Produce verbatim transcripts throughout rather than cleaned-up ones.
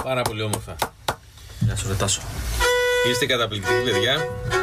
Πάρα πολύ όμορφα. Γεια σου, Ρετάσο. Είστε καταπληκτικοί, παιδιά.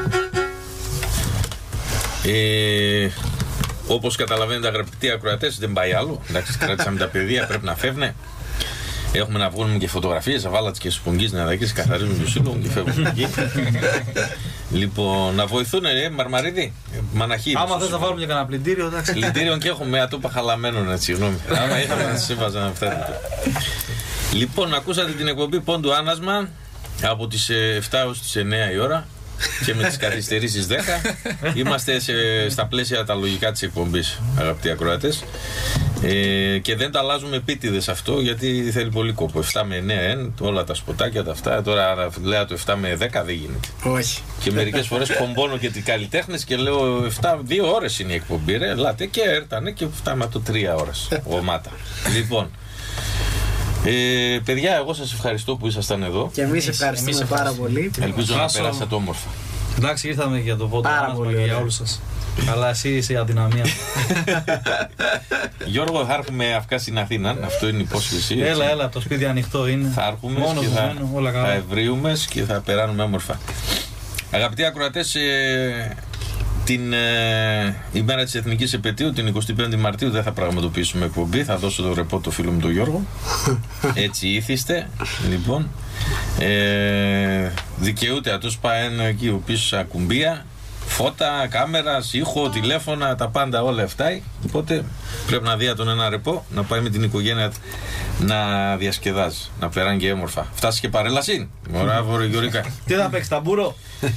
Ε, όπως καταλαβαίνετε, αγαπητοί ακροατές, δεν πάει άλλο. Εντάξει, κράτησαμε τα παιδεία, πρέπει να φεύγουν. Έχουμε να βγάλουμε και φωτογραφίες, αβάλατς και σπουγγείς να δακείς, καθαρίζουν το σύλλογο και φεύγουν εκεί. Λοιπόν, να βοηθούν, ρε, Μαρμαρίδη. Μαναχή. Άμα θες να βάλουμε για κανένα πλυντήριο, εντάξει. Πλυντήριον και έχουμε ατόπα χαλαμένων, έτσι, συγγνώμη. Άμα είχαμε να σας έβαζα να φτάνετε. Λοιπόν, ακούσατε την εκπομπή Πόντου Άνασμα από τις εφτά έως τις εννέα η ώρα και με τις καθυστερήσεις δέκα. Είμαστε σε, στα πλαίσια τα λογικά της εκπομπής, αγαπητοί ακροατές. Ε, και δεν τα αλλάζουμε επίτηδες αυτό, γιατί θέλει πολύ κόπο. εφτά με εννέα εν, όλα τα σποτάκια τα αυτά. Τώρα λέω το εφτά με δέκα δεν γίνεται. Όχι. Και μερικές φορές πομπώνω και τις καλλιτέχνες και λέω εφτά, δύο ώρες είναι η εκπομπή. Ρε, ελάτε και έρθανε και φτάμε το τρία ώρες. Ομάτα. Λοιπόν. Ε, παιδιά, εγώ σας ευχαριστώ που ήσασταν εδώ. Και εμείς ευχαριστούμε εμείς πάρα πολύ. Ελπίζω να περάσατε όμορφα. Εντάξει, ήρθαμε για το Πόντου Άνασμα και για όλους σας. Αλλά εσύ είσαι η αδυναμία. Γιώργο, θα έρχομαι αυκά στην Αθήνα. Αυτό είναι η υπόσχεση. Έλα, έλα, το σπίτι ανοιχτό είναι. Θα έρχομαι μόνο και θα, μένω, όλα καλά. θα ευρύουμε και θα περάνουμε όμορφα. Αγαπητοί ακροατές, ε, την ε, ημέρα της Εθνικής Επετείου, την εικοστή πέμπτη Μαρτίου, δεν θα πραγματοποιήσουμε εκπομπή. Θα δώσω το ρεπό το φίλο μου τον Γιώργο. Έτσι ήθιστε. Λοιπόν, ε, δικαιούται ατός πάει εκεί ο πίσω ακουμπία. Φώτα, κάμερα, ήχο, τηλέφωνα, τα πάντα όλα αυτά. Οπότε πρέπει να δει τον ένα ρεπό, να πάει με την οικογένεια να διασκεδάζει, να περάσει και όμορφα. Φτάσει και παρέλαση. Ωραία, Βορειογιορικά. Τι θα παίξει, ταμπούρο.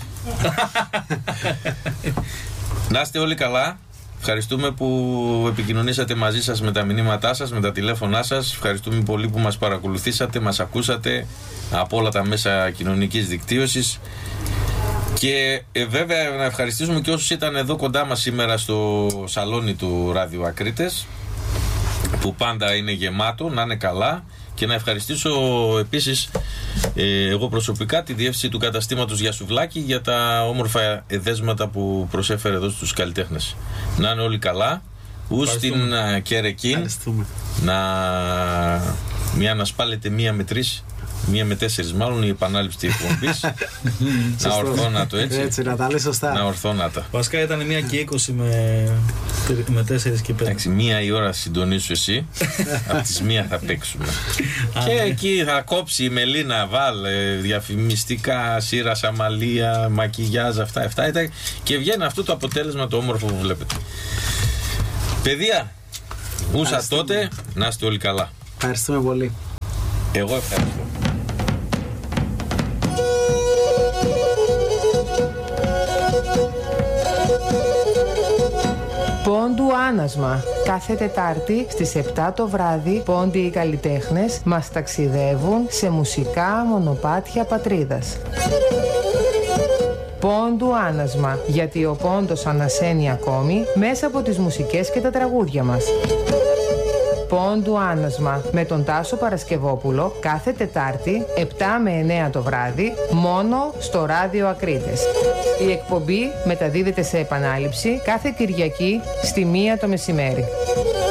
Να είστε όλοι καλά. Ευχαριστούμε που επικοινωνήσατε μαζί σας με τα μηνύματά σας, με τα τηλέφωνά σας. Ευχαριστούμε πολύ που μας παρακολουθήσατε, μας ακούσατε από όλα τα μέσα κοινωνικής δικτύωσης. Και ε, βέβαια να ευχαριστήσουμε και όσους ήταν εδώ κοντά μας σήμερα στο σαλόνι του Ράδιο Ακρίτες, που πάντα είναι γεμάτο, να είναι καλά. Και να ευχαριστήσω επίσης ε, εγώ προσωπικά τη διεύθυνση του καταστήματος Γιασουβλάκη για τα όμορφα εδέσματα που προσέφερε εδώ στους καλλιτέχνες. Να είναι όλοι καλά. Ούς στην Κερεκίν να μία να σπάλετε μία με τρεις, μία με τέσσερις μάλλον η επανάληψη της εκπομπής. Να ορθώνατο έτσι. Έτσι, να τα λες σωστά. Να ορθώνατα. Βασικά ήταν μία και είκοσι με, με τέσσερις και πέντε. Εντάξει, μία η ώρα συντονίσου εσύ. Από τις μία θα παίξουμε. Και εκεί θα κόψει η Μελίνα, βάλε διαφημιστικά, σύρα, αμαλία, μακιγιάζ, αυτά, αυτά. Και βγαίνει αυτό το αποτέλεσμα το όμορφο που βλέπετε. Παιδεία, ούσα τότε, να είστε όλοι καλά. Ευχαριστούμε πολύ. Εγώ ευχαριστώ. Πόντου Άνασμα. Κάθε Τετάρτη στις επτά το βράδυ, πόντιοι οι καλλιτέχνες μας ταξιδεύουν σε μουσικά μονοπάτια πατρίδας. Πόντου Άνασμα, γιατί ο πόντος ανασένει ακόμη μέσα από τις μουσικές και τα τραγούδια μας. Πόντου Άνασμα με τον Τάσο Παρασκευόπουλο κάθε Τετάρτη επτά με εννέα το βράδυ μόνο στο Ράδιο Ακρίτες. Η εκπομπή μεταδίδεται σε επανάληψη κάθε Κυριακή στη μία το μεσημέρι.